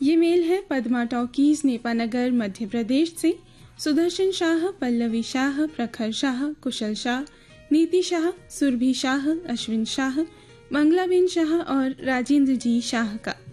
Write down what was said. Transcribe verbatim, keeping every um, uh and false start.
ये मेल है पद्मा टॉकीज नेपानगर मध्य प्रदेश से। सुदर्शन शाह, पल्लवी शाह, प्रखर शाह, कुशल शाह, नीति शाह, सुरभि शाह, अश्विन शाह, मंगलाबेन शाह और राजेंद्र जी शाह का।